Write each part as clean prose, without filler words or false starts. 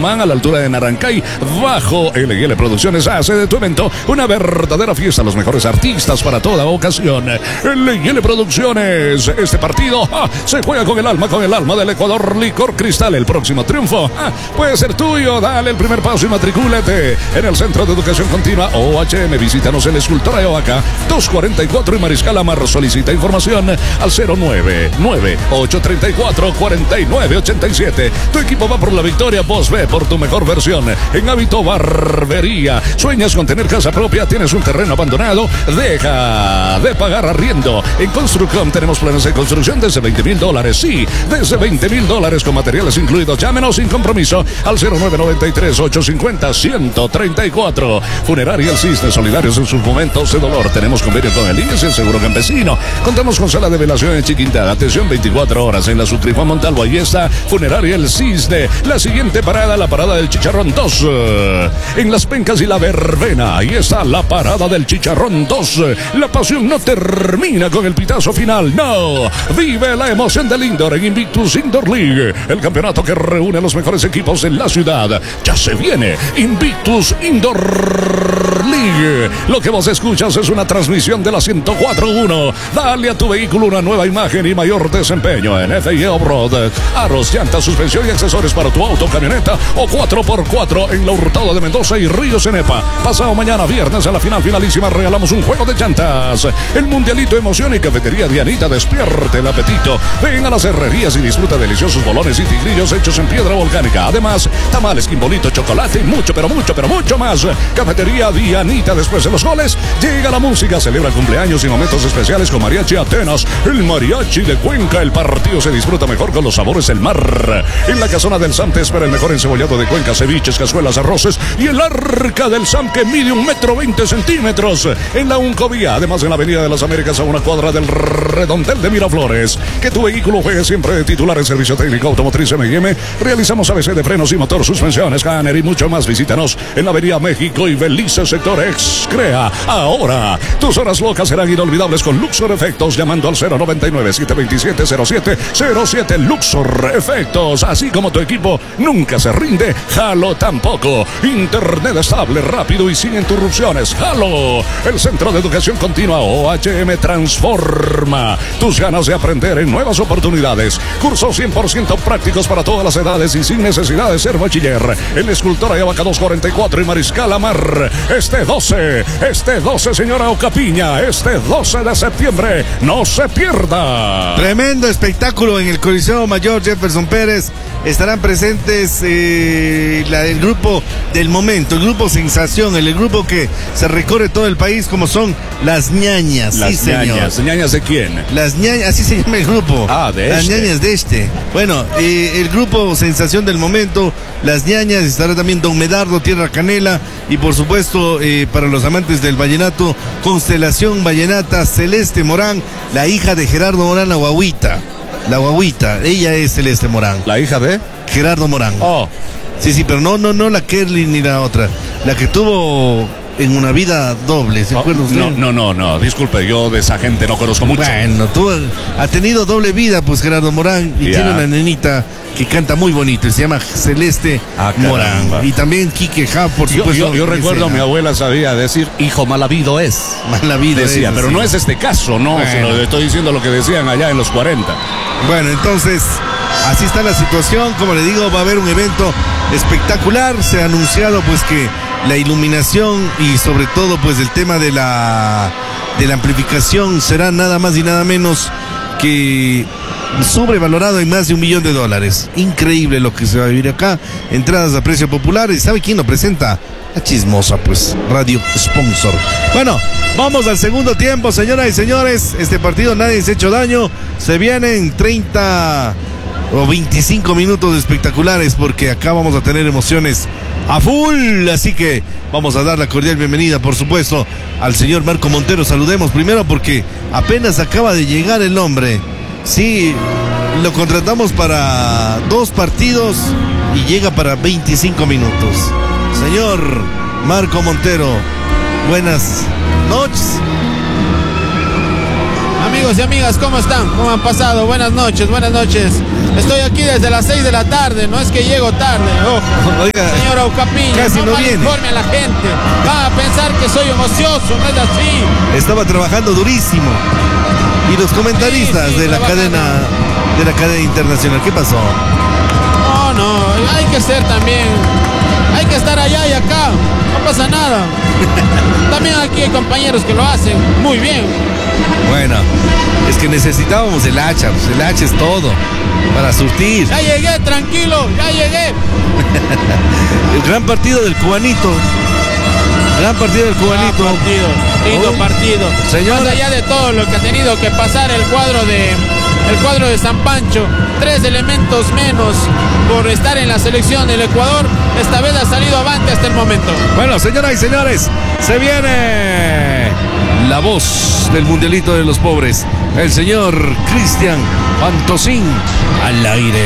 Tucumán, a la altura de Narancay, bajo LL Producciones hace de tu evento una verdadera fiesta. Los mejores artistas para toda ocasión. LL Producciones, este partido se juega con el alma del Ecuador. Licor Cristal, el próximo triunfo puede ser tuyo. Dale el primer paso y matricúlate en el Centro de Educación Continua OHM. Visítanos en la Escultora de Oaxaca 244 y Mariscal Amar. Solicita información al 099-834-4987. Tu equipo va por la victoria, vos ve por tu mejor versión. En Hábito Barbería, ¿sueñas con tener casa propia? ¿Tienes un terreno abandonado? Deja de pagar arriendo. En Construcom tenemos planes de construcción desde $20,000. Sí, desde $20,000 con materiales incluidos. Llámenos sin compromiso al 0993-850-134. Funeraria El Cisne, solidarios en sus momentos de dolor. Tenemos convenio con el IES y el Seguro Campesino. Contamos con sala de velación en Chiquinta. Atención 24 horas en la Sucrifa Montalvo. Ahí está Funeraria El Cisne. La siguiente parada, la parada del Chicharrón 2. En Las Pencas y la Verbena. Ahí está la parada del Chicharrón 2. La pasión no termina con el pitazo final. No. Vive la emoción del Indoor en Invictus Indoor League. El campeonato que reúne a los mejores equipos en la ciudad. Ya se viene Invictus Indoor League. Lo que vos escuchas es una transmisión de la 104.1. Dale a tu vehículo una nueva imagen y mayor desempeño en FIE Off-Road. Aros, llantas, suspensión y accesorios para tu auto, camioneta o 4x4 en La Hurtado de Mendoza y Ríos Cenepa. Pasado mañana viernes a la finalísima regalamos un juego de llantas. El Mundialito Emoción y Cafetería Dianita despierte el apetito. Ven a las herrerías y disfruta deliciosos bolones y tigrillos hechos en piedra volcánica. Además, tamales, quimbolito, chocolate y mucho más. Cafetería Dianita. Después de los goles, llega la música, celebra cumpleaños y momentos especiales con Mariachi Atenas, el mariachi de Cuenca. El partido se disfruta mejor con los sabores del mar. En la casona del SAM te espera el mejor encebollado de Cuenca, ceviches, cazuelas, arroces y el arca del SAM que mide 1,20 m. En la Uncovía, además en la Avenida de las Américas a una cuadra del Redondel de Miraflores. Que tu vehículo juegue siempre de titular en servicio técnico automotriz M&M. Realizamos ABC de frenos y motor, suspensión, escáner y mucho más. Visítanos en la Avenida México y Belice, sector Excrea. Ahora, tus horas locas serán inolvidables con Luxor Efectos, llamando al 099-727-0707. Luxor Efectos, así como tu equipo nunca se rinde, Halo tampoco. Internet estable, rápido y sin interrupciones. Halo, el Centro de Educación Continua OHM transforma tus ganas de aprender en nuevas oportunidades. Cursos 100% prácticos para todas las edades y sin necesidad de ser bachiller. En la Escultora de Abaca 244 y Mariscal Amar. Este 12, señora Ocapiña, este 12 de septiembre, no se pierda. Tremendo espectáculo en el Coliseo Mayor Jefferson Pérez. Estarán presentes el grupo del momento, el grupo Sensación, el grupo que se recorre todo el país, como son Las Ñañas. Las sí, Ñañas. señor. ¿Ñañas de quién? Las Ñañas, así se llama el grupo. Las Ñañas de este. Bueno, el grupo Sensación del momento, Las Ñañas, estará también Don Medardo, Tierra Canela, y por supuesto, para los amantes del vallenato, Constelación Vallenata, Celeste Morán, la hija de Gerardo Morán, la guaguita, ella es Celeste Morán. ¿La hija de? Gerardo Morán. Oh. Sí, pero no la Kerly ni la otra, la que tuvo en una vida doble, ¿se acuerda usted? No, disculpe, yo de esa gente no conozco mucho. Bueno, ha tenido doble vida, pues Gerardo Morán, y tiene una nenita que canta muy bonito, y se llama Celeste Morán. Y también Quique Ja, por supuesto. Yo recuerdo a mi abuela sabía decir, hijo malavido es. Malavido decía, es, pero sí. No es este caso, ¿no? Bueno. Sino le estoy diciendo lo que decían allá en los 40. Bueno, entonces, así está la situación. Como le digo, va a haber un evento espectacular. Se ha anunciado pues que la iluminación y sobre todo pues el tema de la amplificación será nada más y nada menos que sobrevalorado en más de $1 millón. Increíble lo que se va a vivir acá. Entradas a precio popular. ¿Y sabe quién lo presenta? La chismosa, pues, radio sponsor. Bueno, vamos al segundo tiempo, señoras y señores. Este partido nadie se ha hecho daño. Se vienen 30 o 25 minutos espectaculares, porque acá vamos a tener emociones a full. Así que vamos a dar la cordial bienvenida, por supuesto, al señor Marco Montero. Saludemos primero porque apenas acaba de llegar el hombre. Sí, lo contratamos para 2 partidos y llega para 25 minutos. Señor Marco Montero, buenas noches. Amigos y amigas, ¿cómo están? ¿Cómo han pasado? Buenas noches. Estoy aquí desde las 6 de la tarde, no es que llego tarde, ojo. Oiga, Señor Aucapiño, casi no viene. informe a la gente. Va a pensar que soy un ocioso, no es así. Estaba trabajando durísimo. Y los comentaristas Sí, de la cadena internacional, ¿qué pasó? No, hay que ser también. Hay que estar allá y acá. No pasa nada. También aquí hay compañeros que lo hacen muy bien. Bueno, es que necesitábamos el hacha. Pues el hacha es todo para surtir. Ya llegué, tranquilo, ya llegué. El gran partido del cubanito. Gran partido del cubanito. Lindo partido. Señor. Más allá de todo lo que ha tenido que pasar el cuadro de San Pancho, 3 elementos menos por estar en la selección del Ecuador, esta vez ha salido avante hasta el momento. Bueno, señoras y señores, se viene la voz del Mundialito de los Pobres, el señor Cristian Pantosín al aire.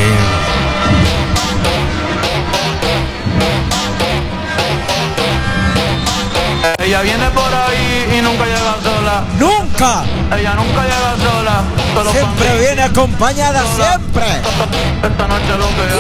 Ella viene por ahí y nunca llega sola. ¡Nunca! Ella nunca llega sola. Solo Siempre pa' mí. viene acompañada, siempre. Esta noche lo que